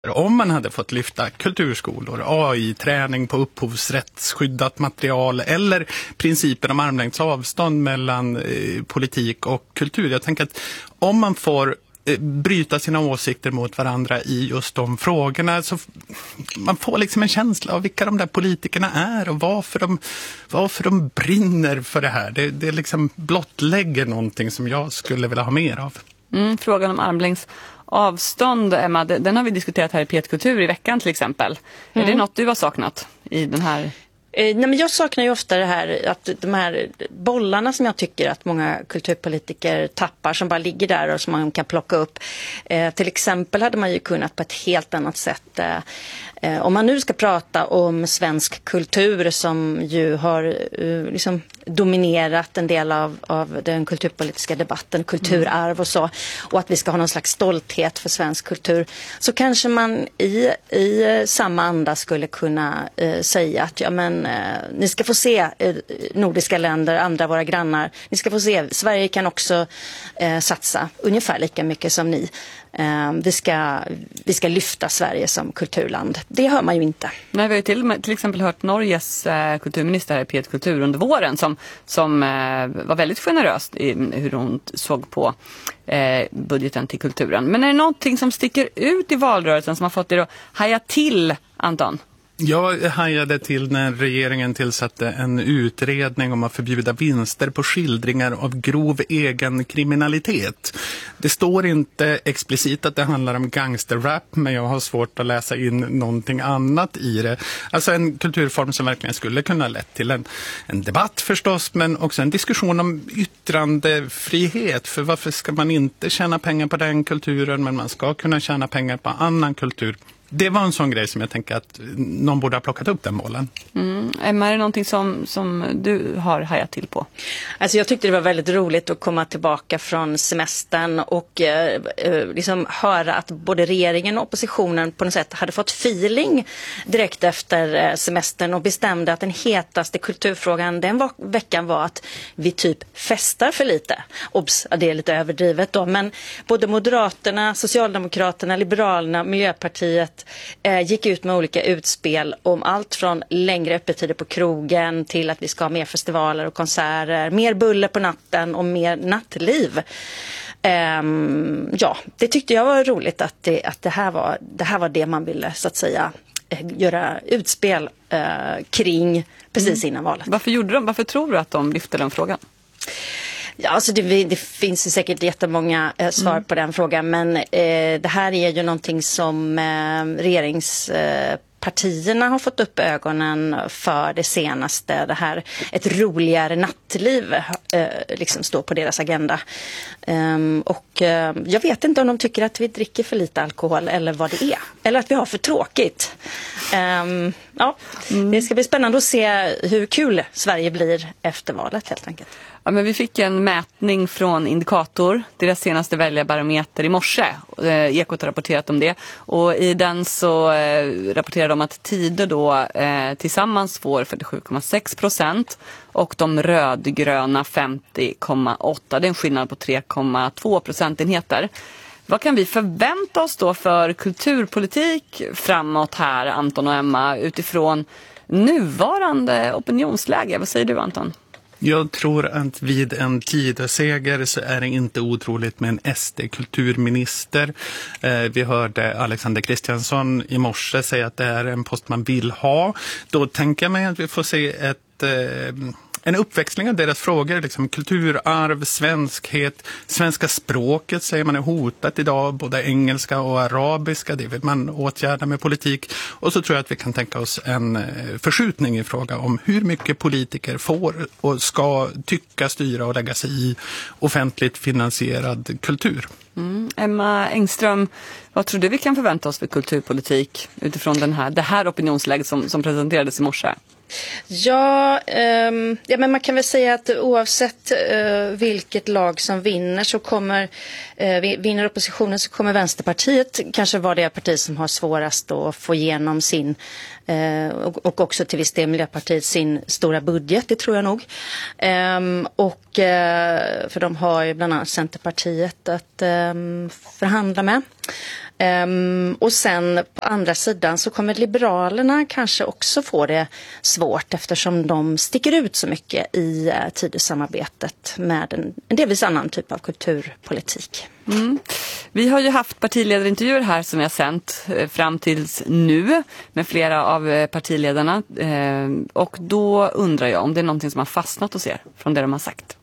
Om man hade fått lyfta kulturskolor, AI-träning på upphovsrättsskyddat material eller principen om armlängds avstånd mellan politik och kultur. Jag tänker att om man får bryta sina åsikter mot varandra i just de frågorna, så man får liksom en känsla av vilka de där politikerna är och varför de brinner för det här. Det liksom blottlägger någonting som jag skulle vilja ha mer av. Frågan om armlängds avstånd, Emma, den har vi diskuterat här i P1 Kultur i veckan till exempel. Är det något du har saknat i den här? Nej, men jag saknar ju ofta det här, att de här bollarna som jag tycker att många kulturpolitiker tappar, som bara ligger där och som man kan plocka upp. Till exempel hade man ju kunnat på ett helt annat sätt, om man nu ska prata om svensk kultur som ju har liksom dominerat en del av den kulturpolitiska debatten, kulturarv och så, och att vi ska ha någon slags stolthet för svensk kultur, så kanske man i samma anda skulle kunna säga att ni ska få se nordiska länder, andra våra grannar, ni ska få se, Sverige kan också satsa ungefär lika mycket som ni. Vi ska lyfta Sverige som kulturland. Det hör man ju inte. Nej, vi har ju till exempel hört Norges kulturminister här i P1 Kultur under våren som var väldigt generös i hur hon såg på budgeten till kulturen. Men är det någonting som sticker ut i valrörelsen som har fått er att haja till, Anton? Jag hajade till när regeringen tillsatte en utredning om att förbjuda vinster på skildringar av grov egen kriminalitet. Det står inte explicit att det handlar om gangsterrap, men jag har svårt att läsa in någonting annat i det. Alltså en kulturform som verkligen skulle kunna lett till en debatt förstås, men också en diskussion om yttrandefrihet. För varför ska man inte tjäna pengar på den kulturen, men man ska kunna tjäna pengar på annan kultur? Det var en sån grej som jag tänker att någon borde ha plockat upp den bollen. Emma, är det någonting som du har hajat till på? Alltså jag tyckte det var väldigt roligt att komma tillbaka från semestern och liksom höra att både regeringen och oppositionen på något sätt hade fått feeling direkt efter semestern och bestämde att den hetaste kulturfrågan den veckan var att vi typ festar för lite. Obs, det är lite överdrivet då, men både Moderaterna, Socialdemokraterna, Liberalerna, Miljöpartiet gick ut med olika utspel om allt från längre öppettider på krogen till att vi ska ha mer festivaler och konserter, mer buller på natten och mer nattliv. Det tyckte jag var roligt att det här var det man ville så att säga göra utspel kring precis innan valet. Varför tror du att de lyfte den frågan? Ja, alltså det finns ju säkert jättemånga svar på den frågan, men det här är ju någonting som regeringspartierna har fått upp ögonen för det senaste. Det här, ett roligare nattliv liksom står på deras agenda. Och jag vet inte om de tycker att vi dricker för lite alkohol eller vad det är. Eller att vi har för tråkigt. Det ska bli spännande att se hur kul Sverige blir efter valet helt enkelt. Ja, men vi fick en mätning från Indikator, deras senaste väljarbarometer i morse. Ekot har rapporterat om det. Och i den så rapporterar de att Tidö då tillsammans får 47,6% och de rödgröna 50,8%. Det är en skillnad på 3,2 procentenheter. Vad kan vi förvänta oss då för kulturpolitik framåt här, Anton och Emma, utifrån nuvarande opinionsläge? Vad säger du, Anton? Jag tror att vid en Tidö-seger så är det inte otroligt med en SD-kulturminister. Vi hörde Alexander Kristiansson i morse säga att det är en post man vill ha. Då tänker jag mig att vi får se en uppväxling av deras frågor, liksom kulturarv, svenskhet, svenska språket säger man är hotat idag, både engelska och arabiska, det vill man åtgärda med politik. Och så tror jag att vi kan tänka oss en förskjutning i fråga om hur mycket politiker får och ska tycka, styra och lägga sig i offentligt finansierad kultur. Emma Engström, vad tror du vi kan förvänta oss för kulturpolitik utifrån det här opinionsläget som presenterades i morse? Ja, men man kan väl säga att oavsett vilket lag som vinner så vinner oppositionen så kommer Vänsterpartiet kanske vara det parti som har svårast att få igenom sin och också till viss del Miljöpartiet sin stora budget, det tror jag nog. För de har ju bland annat Centerpartiet att förhandla med. Och sen på andra sidan så kommer Liberalerna kanske också få det svårt eftersom de sticker ut så mycket i Tidösamarbetet med en delvis annan typ av kulturpolitik. Vi har ju haft partiledarintervjuer här som vi har sänt fram tills nu med flera av partiledarna och då undrar jag om det är någonting som har fastnat hos er från det de har sagt.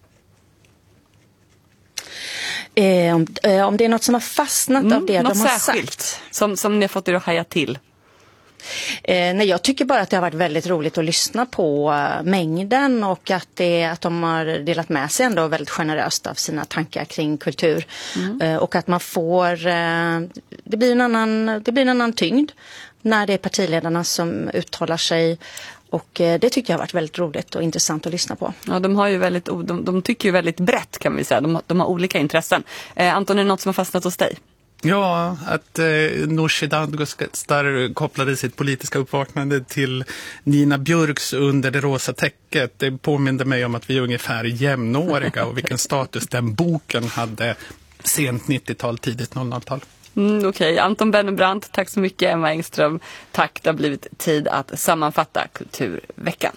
Om det är något som har fastnat av det de har sagt. Som ni har fått er att haja till. Nej, jag tycker bara att det har varit väldigt roligt att lyssna på mängden och att de har delat med sig ändå väldigt generöst av sina tankar kring kultur. Och att man får, det blir en annan tyngd när det är partiledarna som uttalar sig. Och det tycker jag har varit väldigt roligt och intressant att lyssna på. Ja, de har ju de tycker ju väldigt brett kan vi säga. De har olika intressen. Anton, är det något som har fastnat hos dig? Ja, att Nooshi Dadgostar kopplade sitt politiska uppvaknande till Nina Björks Under det rosa täcket. Det påminner mig om att vi är ungefär jämnåriga och vilken status den boken hade sent 90-tal, tidigt 00-tal. Okej. Anton Bennebrant, tack så mycket. Emma Engström, tack. Det har blivit tid att sammanfatta Kulturveckan.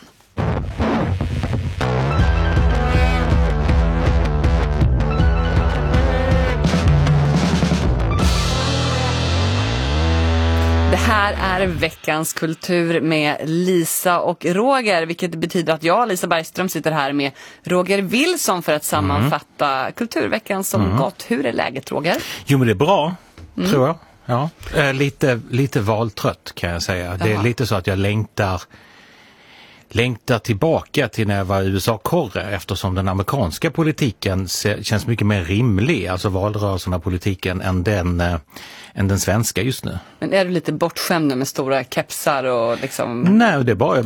Det här är veckans kultur med Lisa och Roger, vilket betyder att jag, Lisa Bergström, sitter här med Roger Wilson för att sammanfatta Kulturveckan som gått. Hur är läget, Roger? Jo, men det är bra, tror jag. Ja. Lite valtrött kan jag säga. Det är lite så att jag längtar tillbaka till när jag var USA-korre eftersom den amerikanska politiken känns mycket mer rimlig, alltså valrörelserna politiken än den svenska just nu. Men är du lite bortskämd nu med stora kepsar och liksom... Nej,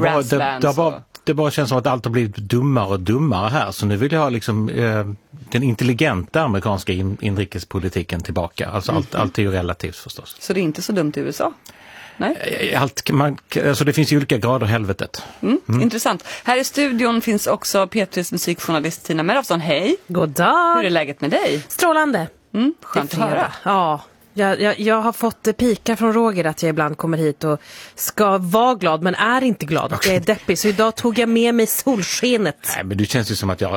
det bara känns som att allt har blivit dummare och dummare här, så nu vill jag ha liksom den intelligenta amerikanska inrikespolitiken tillbaka. Alltså allt är ju relativt förstås. Så det är inte så dumt i USA? Nej. Alltså det finns ju olika grader helvetet. Intressant. Här i studion finns också P3s musikjournalist Tina Merafsson. Hej! God dag! Hur är läget med dig? Strålande. Skönt att höra. Ja. Jag har fått pika från Roger att jag ibland kommer hit och ska vara glad men är inte glad. Okay. Jag är deppig, så idag tog jag med mig solskenet. Nej, men det känns ju som att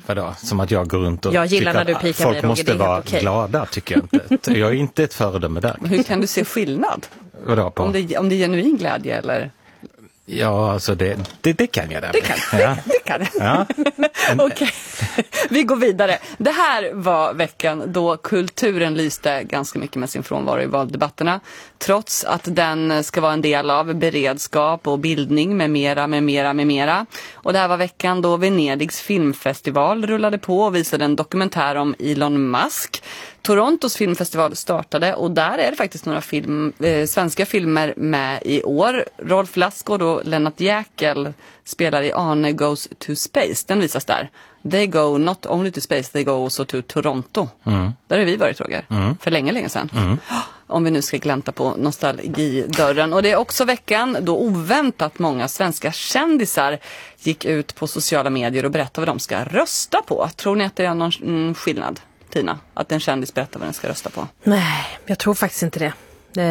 jag går runt och jag gillar när du pikar folk mig, Roger, måste vara glada, tycker jag inte. Jag är inte ett föredöme där. Hur kan du se skillnad? Om det är genuin glädje eller... Ja, alltså det kan jag där. Det kan jag. Ja. Okej, vi går vidare. Det här var veckan då kulturen lyste ganska mycket med sin frånvaro i valdebatterna. Trots att den ska vara en del av beredskap och bildning med mera. Och det här var veckan då Venedigs filmfestival rullade på och visade en dokumentär om Elon Musk. Torontos filmfestival startade och där är det faktiskt några svenska filmer med i år. Rolf Lassgård och Lennart Jäkel spelar i Arne Goes to Space. Den visas där. They go not only to space, they go also to Toronto. Där har vi varit, Roger. För länge sedan. Om vi nu ska glänta på nostalgidörren. Och det är också veckan då oväntat många svenska kändisar gick ut på sociala medier och berättade vad de ska rösta på. Tror ni att det är någon skillnad, Tina? Att en kändis berättar vad den ska rösta på? Nej, jag tror faktiskt inte det.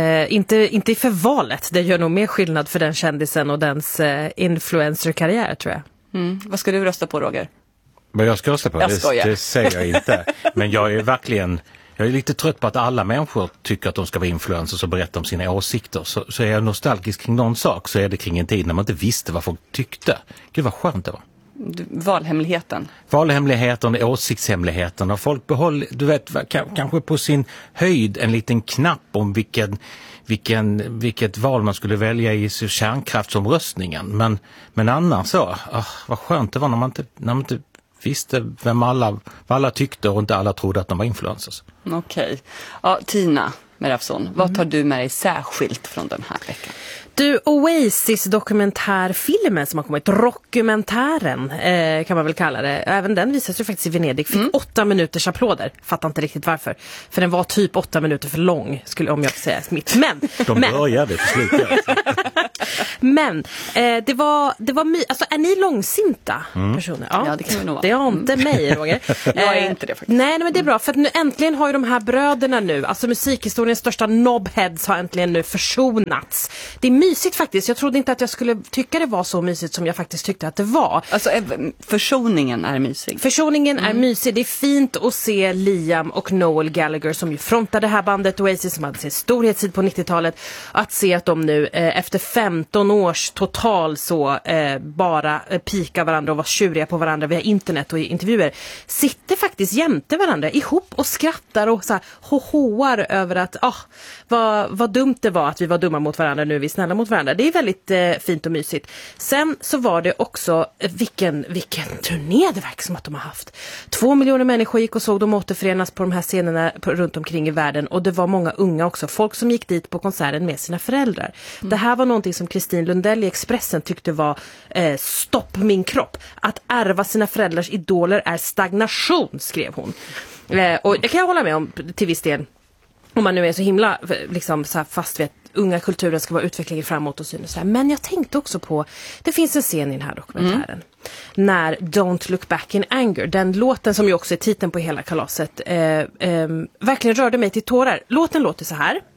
Inte för valet. Det gör nog mer skillnad för den kändisen och dens influencer-karriär, tror jag. Vad ska du rösta på, Roger? Vad jag ska rösta på? Det säger jag inte. Men jag är lite trött på att alla människor tycker att de ska vara influencers och berätta om sina åsikter. Så är jag nostalgisk kring någon sak, så är det kring en tid när man inte visste vad folk tyckte. Gud vad skönt det var. Valhemligheten, åsiktshemligheten, och folk behåller, du vet, kanske på sin höjd en liten knapp om vilket val man skulle välja i kärnkraftsomröstningen. Men annars så, vad skönt det var när man inte visste vad alla tyckte och inte alla trodde att de var influencers. Okej. Ja, Tina Merafsson, vad tar du med dig särskilt från den här veckan? Du, Oasis-dokumentärfilmen som har kommit, rockumentären kan man väl kalla det. Även den visades ju faktiskt i Venedig. Fick 8 minuters applåder. Fattar inte riktigt varför. För den var typ 8 minuter för lång, om jag säga smitt. Men började till slut. Men det var alltså, är ni långsinta personer? Ja, det kan vi nog vara. Det är inte mig, Roger. Jag är inte det faktiskt. Nej, men det är bra, för att nu äntligen har ju de här bröderna nu, alltså musikhistoriens största knobheads har äntligen nu försonats. Det är mysigt faktiskt. Jag trodde inte att jag skulle tycka det var så mysigt som jag faktiskt tyckte att det var. Alltså försoningen är mysig. Försoningen är mysig. Det är fint att se Liam och Noel Gallagher som ju frontade det här bandet Oasis som hade sin storhetstid på 90-talet, att se att de nu efter 15 års total så bara pikar varandra och var tjuriga på varandra via internet och i intervjuer, sitter faktiskt jämte varandra ihop och skrattar och så här hohoar över att vad dumt det var att vi var dumma mot varandra, nu är vi snälla mot varandra. Det är väldigt fint och mysigt. Sen så var det också vilken turné det verkar som att de har haft. 2 miljoner människor gick och såg dem återförenas på de här scenerna runt omkring i världen, och det var många unga också. Folk som gick dit på konserten med sina föräldrar. Det här var någonting som Kristin Lundell i Expressen tyckte var stopp min kropp. Att ärva sina föräldrars idoler är stagnation, skrev hon. Och jag kan hålla med om till viss del, om man nu är så himla liksom, så här fast vid att unga kulturen ska vara utvecklingen framåt och så här. Men jag tänkte också på, det finns en scen i den här dokumentären när Don't Look Back in Anger, den låten som ju också är titeln på hela kalaset, verkligen rörde mig till tårar. Låten låter så här.